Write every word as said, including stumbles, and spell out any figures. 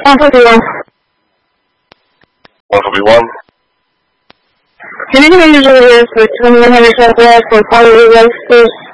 one forty-one. one forty-one. Can you give me usually here for twenty-one hundred Southwest for Poly West